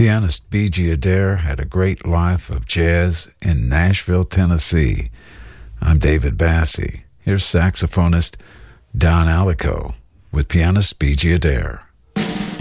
Pianist B.G. Adair had a great life of jazz in Nashville, Tennessee. I'm David Bassey. Here's saxophonist Don Alico with pianist B.G. Adair.